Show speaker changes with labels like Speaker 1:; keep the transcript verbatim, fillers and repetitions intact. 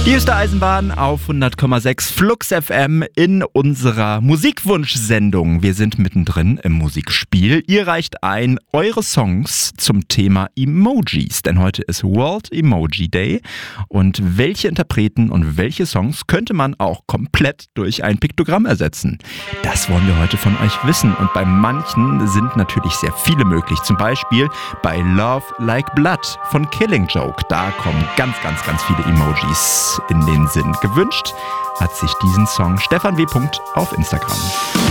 Speaker 1: Hier ist der Eisenbahn auf hundert Komma sechs Flux F M in unserer Musikwunschsendung. Wir sind mittendrin im Musikspiel. Ihr reicht ein eure Songs zum Thema Emojis, denn heute ist World Emoji Day. Und welche Interpreten und welche Songs könnte man auch komplett durch ein Piktogramm ersetzen? Das wollen wir heute von euch wissen. Und bei manchen sind natürlich sehr viele möglich. Zum Beispiel bei Love Like Blood von Killing Joke. Da kommen ganz, ganz, ganz viele Emojis in den Sinn. Gewünscht hat sich diesen Song Stefan W. auf Instagram.